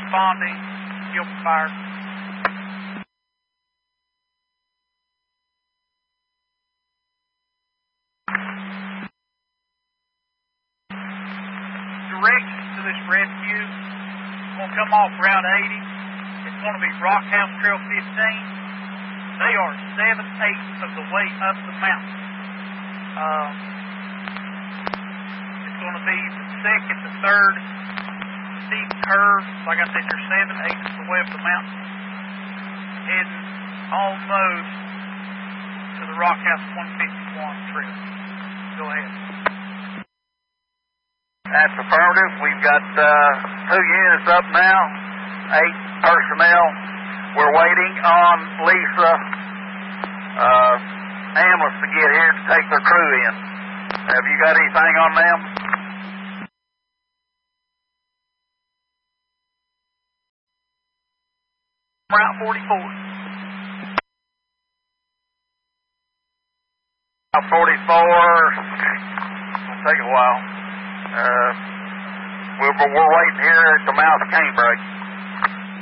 responding. Gilbert Fire. Directions to this rescue. It's going to come off Route 80. It's going to be Rockhouse Trail 15. They are 7/8 of the way up the mountain. It's going to be the second to third steep curve. Like I said, you're 7/8 of the way up the mountain. Heading almost to the Rockhouse 151 trail. Go ahead. That's affirmative. We've got 2 units up now, 8 personnel. We're waiting on Lisa ambulance to get here to take their crew in. Have you got anything on them? Route 44. Route 44. It'll take a while. We're waiting here at the mouth of Canebrake.